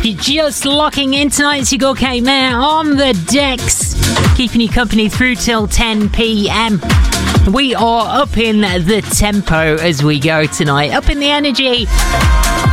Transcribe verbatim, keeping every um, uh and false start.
you're just locking in tonight, it's your Girl Kate there on the decks, keeping you company through till ten p.m. We are up in the tempo as we go tonight, up in the energy.